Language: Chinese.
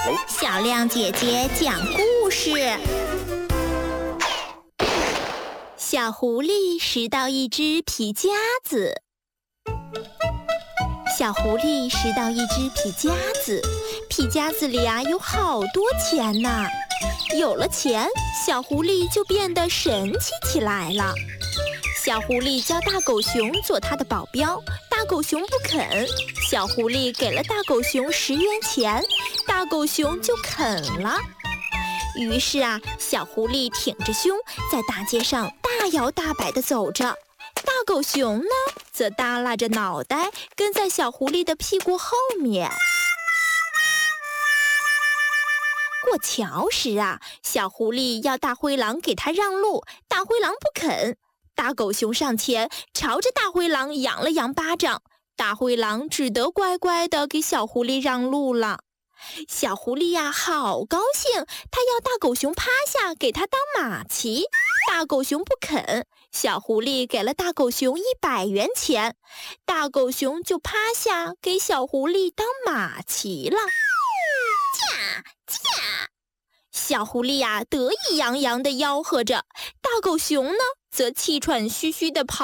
小亮姐姐讲故事。小狐狸拾到一只皮夹子。小狐狸拾到一只皮夹子，皮夹子里有好多钱呢。有了钱，小狐狸就变得神奇起来了。小狐狸叫大狗熊做它的保镖，大狗熊不肯。小狐狸给了大狗熊10元钱，大狗熊就肯了。于是小狐狸挺着胸在大街上大摇大摆地走着，大狗熊呢则耷拉着脑袋跟在小狐狸的屁股后面。过桥时小狐狸要大灰狼给它让路，大灰狼不肯。大狗熊上前朝着大灰狼扬了扬巴掌，大灰狼只得乖乖地给小狐狸让路了。小狐狸好高兴，他要大狗熊趴下给他当马骑，大狗熊不肯。小狐狸给了大狗熊100元钱，大狗熊就趴下给小狐狸当马骑了。驾驾！小狐狸得意洋洋地吆喝着，大狗熊呢则气喘吁吁地跑